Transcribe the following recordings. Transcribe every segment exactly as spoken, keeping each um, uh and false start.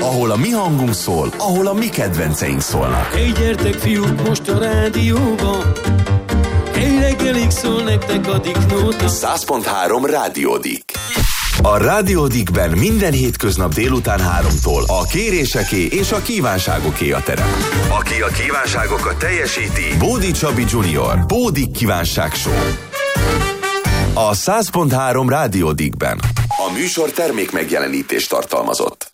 ahol a mi hangunk szól, ahol a mi kedvenceink szólnak. Hey, gyertek fiúk, most a rádióban, hey, reggelig szól nektek a Dicknóta. száz pont három Rádió Dick. A Rádió Dickben minden hétköznap délután háromtól a kéréseké és a kívánságoké a terem. Aki a kívánságokat teljesíti, Bódi Csabi junior Bódi Kívánság Show. A száz pont három Rádió Dickben. A műsor termék megjelenítést tartalmazott.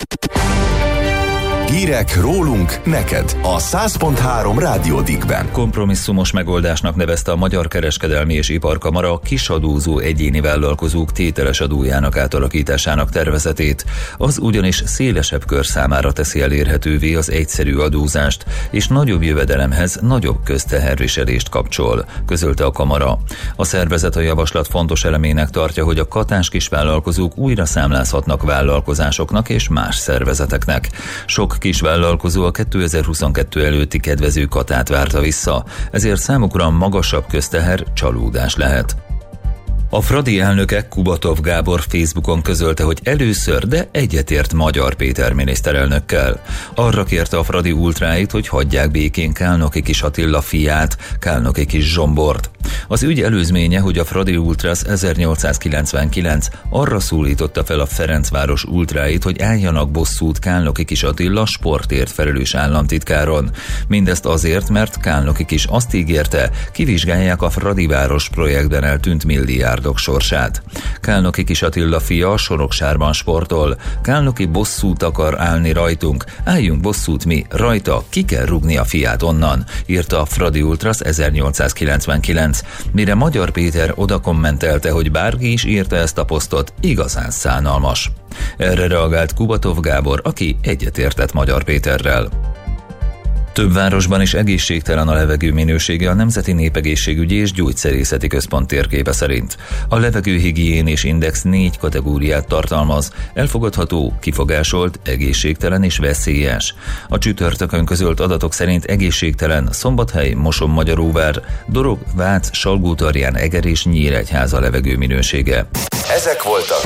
Hírek rólunk, neked a száz pont három Rádió Dickben. Kompromisszumos megoldásnak nevezte a Magyar Kereskedelmi és Iparkamara kisadózó egyéni vállalkozók tételes adójának átalakításának tervezetét. Az ugyanis szélesebb kör számára teszi elérhetővé az egyszerű adózást, és nagyobb jövedelemhez nagyobb közteherviselést kapcsol, közölte a Kamara. A szervezet a javaslat fontos elemének tartja, hogy a katás kisvállalkozók újra számlázhatnak vállalkozásoknak és más szervezeteknek. Sok kisvállalkozó a kétezer-huszonkettő előtti kedvező katát várta vissza, ezért számukra magasabb közteher csalódás lehet. A Fradi elnöke Kubatov Gábor Facebookon közölte, hogy először, de egyetért Magyar Péter miniszterelnökkel. Arra kérte a Fradi ultráit, hogy hagyják békén Kálnoki Kis Attila fiát, Kálnoki Kis Zsombort. Az ügy előzménye, hogy a Fradi Ultras ezernyolcszázkilencvenkilenc arra szólította fel a Ferencváros ultráit, hogy álljanak bosszút Kálnoki Kis Attila sportért felelős államtitkáron. Mindezt azért, mert Kálnoki Kis azt ígérte, kivizsgálják a Fradiváros projektben eltűnt milliárdok sorsát. Kálnoki Kis Attila fia Soroksárban sportol. Kálnoki bosszút akar állni rajtunk, álljunk bosszút mi rajta, ki kell rúgni a fiát onnan, írta a Fradi Ultras ezernyolcszázkilencvenkilenc. Mire Magyar Péter oda kommentelte, hogy bárki is írta ezt a posztot, igazán szánalmas. Erre reagált Kubatov Gábor, aki egyetértett Magyar Péterrel. Több városban is egészségtelen a levegő minősége a Nemzeti Népegészségügyi és Gyógyszerészeti Központ térképe szerint. A levegőhigiénés index négy kategóriát tartalmaz: elfogadható, kifogásolt, egészségtelen és veszélyes. A csütörtökön közölt adatok szerint egészségtelen Szombathely, Moson-Magyaróvár, Dorog, Vác, Salgótarján, Eger és Nyíregyháza levegő minősége. Ezek voltak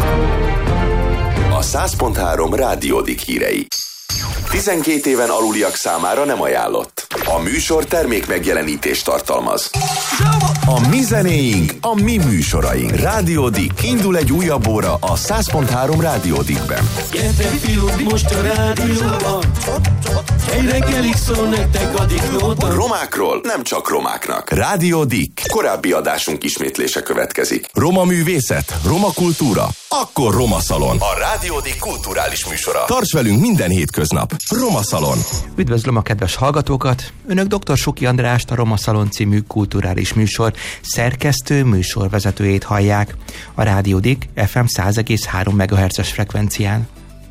a száz pont három Rádió Dick hírei. tizenkét éven aluliak számára nem ajánlott. A műsor termék megjelenítést tartalmaz. A mi zenéink, a mi műsoraink. Rádió Dick. Indul egy újabb óra a száz pont három Rádió Dickben. Gyertek fiúk, most a rádióban, egy reggelig szól nektek a Dicknóta. Romákról nem csak romáknak. Rádió Dick. Korábbi adásunk ismétlése következik. Roma művészet, roma kultúra, akkor Roma Szalon. A Rádió Dick kulturális műsora. Tarts velünk minden hétköznap. Roma Szalon. Üdvözlöm a kedves hallgatókat! Önök dr. Suki Andrást, a Roma Szalon című kulturális műsor szerkesztő műsorvezetőjét hallják a Rádió Dick ef em száz egész három megahertzes frekvencián.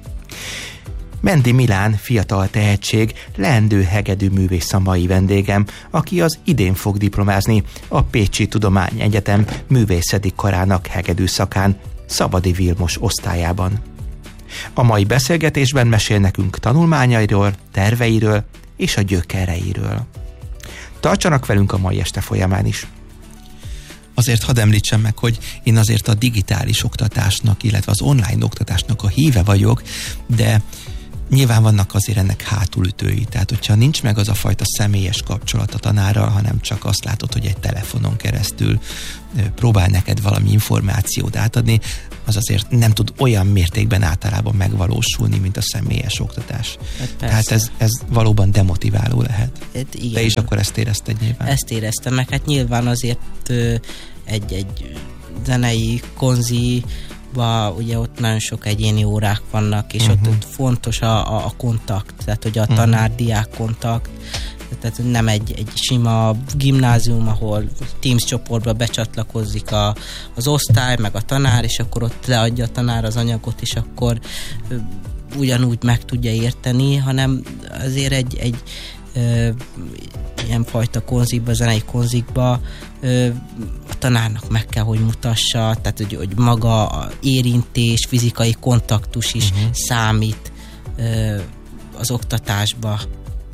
Mendi Milán fiatal tehetség, leendő hegedű művész a mai vendégem, aki az idén fog diplomázni a Pécsi Tudományegyetem művészeti karának hegedű szakán, Szabadi Vilmos osztályában. A mai beszélgetésben mesél nekünk tanulmányairól, terveiről és a gyökereiről. Tartsanak velünk a mai este folyamán is. Azért hadd említsem meg, hogy én azért a digitális oktatásnak, illetve az online oktatásnak a híve vagyok, de nyilván vannak azért ennek hátulütői. Tehát, hogyha nincs meg az a fajta személyes kapcsolat a tanárral, hanem csak azt látod, hogy egy telefonon keresztül próbál neked valami információt átadni, az azért nem tud olyan mértékben általában megvalósulni, mint a személyes oktatás. Hát Tehát ez, ez valóban demotiváló lehet. Hát igen. De is akkor ezt érezted nyilván? Ezt éreztem, meg hát nyilván azért ö, egy, egy zenei konzi, ugye ott nagyon sok egyéni órák vannak, és uh-huh. ott, ott fontos a, a, a kontakt, tehát hogy a uh-huh. tanár-diák kontakt, tehát nem egy, egy sima gimnázium, ahol Teams csoportba becsatlakozik a, az osztály, meg a tanár, és akkor ott leadja a tanár az anyagot, és akkor ö, ugyanúgy meg tudja érteni, hanem azért egy, egy ö, ilyen fajta konzikba, zenei konzikba ö, a tanárnak meg kell, hogy mutassa, tehát hogy, hogy maga a érintés, fizikai kontaktus is uh-huh. számít ö, az oktatásba. Igen.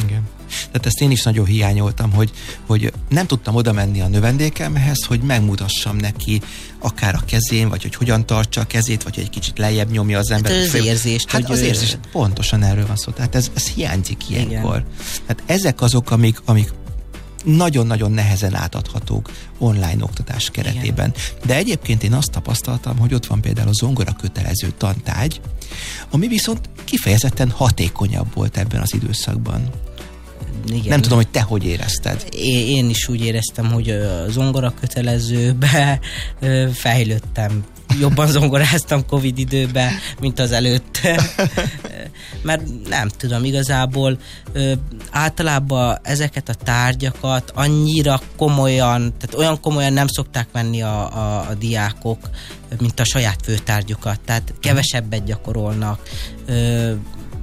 Tehát ezt én is nagyon hiányoltam, hogy, hogy nem tudtam oda menni a növendékemhez, hogy megmutassam neki akár a kezén, vagy hogy hogyan tartsa a kezét, vagy hogy egy kicsit lejjebb nyomja az ember. Hát az érzést. Hát az érzést, pontosan erről van szó. Tehát ez, ez hiányzik ilyenkor. Hát ezek azok, amik, amik nagyon-nagyon nehezen átadhatók online oktatás keretében. Igen. De egyébként én azt tapasztaltam, hogy ott van például a zongora kötelező tantárgy, ami viszont kifejezetten hatékonyabb volt ebben az időszakban. Igen. Nem tudom, hogy te hogy érezted. Én, én is úgy éreztem, hogy a zongora kötelezőbe fejlődtem. Jobban zongoráztam Covid időben, mint az előtt. Mert nem tudom, igazából ö, általában ezeket a tárgyakat annyira komolyan, tehát olyan komolyan nem szokták venni a, a, a diákok, mint a saját főtárgyukat. Tehát kevesebbet gyakorolnak. Ö,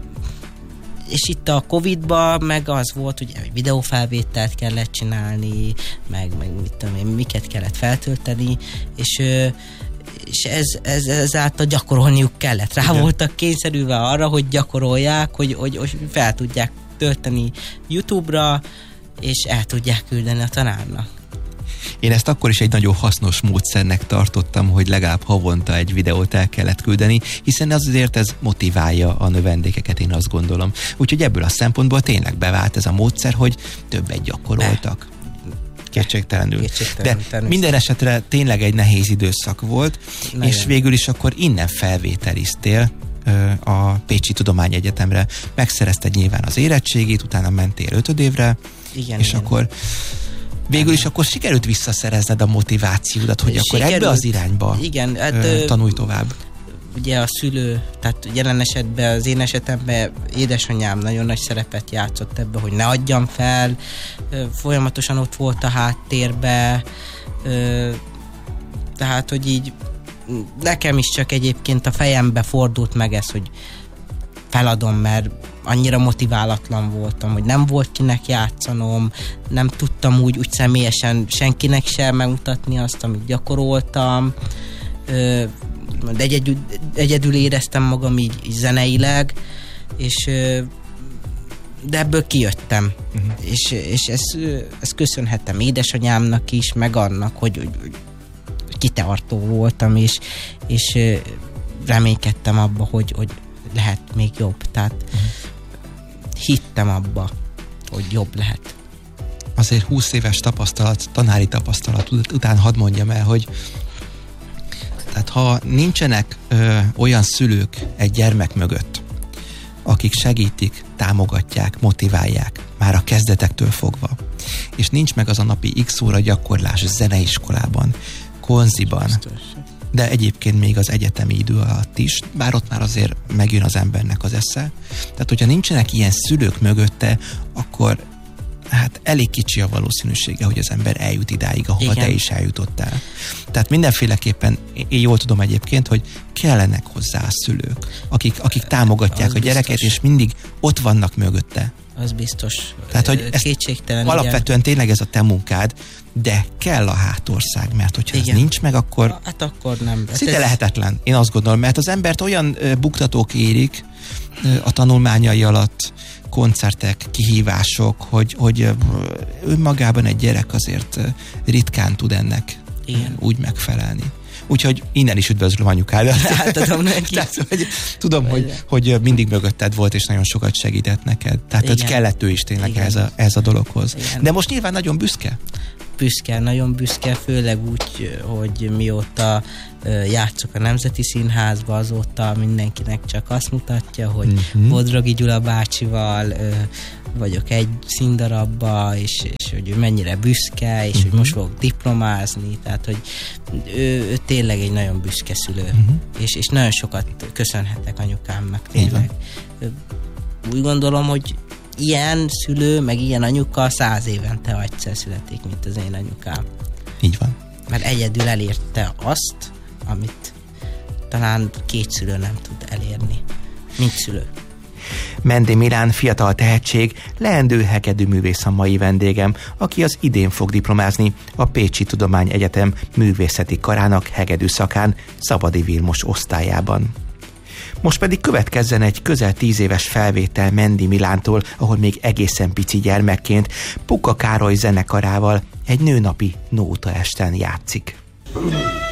és itt a Covidban meg az volt, hogy videófelvételt kellett csinálni, meg, meg mit tudom én, miket kellett feltölteni, és ö, és ez, ez, ezáltal gyakorolniuk kellett. Rá igen. voltak kényszerülve arra, hogy gyakorolják, hogy, hogy, hogy fel tudják tölteni YouTube-ra, és el tudják küldeni a tanárnak. Én ezt akkor is egy nagyon hasznos módszernek tartottam, hogy legalább havonta egy videót el kellett küldeni, hiszen azért ez motiválja a növendékeket, én azt gondolom. Úgyhogy ebből a szempontból tényleg bevált ez a módszer, hogy többet gyakoroltak. Be. Kétségtelenül. Kétségtelenül. De minden esetre tényleg egy nehéz időszak volt, nagyon. És végül is akkor innen felvételiztél a Pécsi Tudományegyetemre. Megszerezted nyilván az érettségit, utána mentél ötödévre, igen, és igen. akkor végül is akkor sikerült visszaszerezned a motivációdat, hogy sikerült, akkor ebbe az irányba igen, hát, tanulj tovább. Ugye a szülő, tehát jelen esetben, az én esetemben édesanyám nagyon nagy szerepet játszott ebbe, hogy ne adjam fel, folyamatosan ott volt a háttérbe, tehát, hogy így nekem is csak egyébként a fejembe fordult meg ez, hogy feladom, mert annyira motiválatlan voltam, hogy nem volt kinek játszanom, nem tudtam úgy, úgy személyesen senkinek sem megmutatni azt, amit gyakoroltam, de egyedül, egyedül éreztem magam így, így zeneileg, és de ebből kijöttem. Uh-huh. És, és ezt, ezt köszönhetem édesanyámnak is, meg annak, hogy, hogy, hogy kitartó voltam, és, és reménykedtem abba, hogy, hogy lehet még jobb. Tehát uh-huh. hittem abba, hogy jobb lehet. Azért húsz éves tapasztalat, tanári tapasztalat után hadd mondjam el, hogy tehát ha nincsenek ö, olyan szülők egy gyermek mögött, akik segítik, támogatják, motiválják, már a kezdetektől fogva, és nincs meg az a napi x óra gyakorlás zeneiskolában, konziban, de egyébként még az egyetemi idő alatt is, bár ott már azért megjön az embernek az esze. Tehát, hogyha nincsenek ilyen szülők mögötte, akkor hát elég kicsi a valószínűsége, hogy az ember eljut idáig, ahova igen. te is eljutottál. Tehát mindenféleképpen, én jól tudom egyébként, hogy kellenek hozzá a szülők, akik, akik támogatják az a gyereket, biztos. És mindig ott vannak mögötte. Az biztos. Tehát, hogy kétségtelen. Alapvetően igen. tényleg ez a te munkád, de kell a hátország, mert hogyha igen. ez nincs meg, akkor hát akkor nem. Szinte ez... lehetetlen, én azt gondolom, mert az embert olyan buktatók érik a tanulmányai alatt, koncertek, kihívások, hogy, hogy önmagában egy gyerek azért ritkán tud ennek igen. úgy megfelelni. Úgyhogy innen is üdvözlöm anyukádat. Átadom neki. Tehát, hogy tudom, hogy, hogy mindig mögötted volt, és nagyon sokat segített neked. Tehát igen. kellett ő is tényleg ehhez a, ehhez a dologhoz. Igen. De most nyilván nagyon büszke. Büszke, nagyon büszke, főleg úgy, hogy mióta játszok a Nemzeti Színházba, azóta mindenkinek csak azt mutatja, hogy uh-huh. Bodrogi Gyula bácsival vagyok egy színdarabba, és, és hogy ő mennyire büszke, és uh-huh. hogy most fogok diplomázni, tehát hogy ő, ő tényleg egy nagyon büszke szülő, uh-huh. és, és nagyon sokat köszönhetek anyukámnak tényleg. Úgy gondolom, hogy ilyen szülő, meg ilyen anyuka száz évente egyszer születik, mint az én anyukám. Így van. Mert egyedül elérte azt, amit talán két szülő nem tud elérni, mint szülő. Mendé Milán fiatal tehetség, leendő hegedű művész a mai vendégem, aki az idén fog diplomázni a Pécsi Tudományegyetem művészeti karának hegedű szakán, Szabadi Vilmos osztályában. Most pedig következzen egy közel tíz éves felvétel Mendi Milántól, ahol még egészen pici gyermekként Puka Károly zenekarával egy nőnapi nótaesten játszik.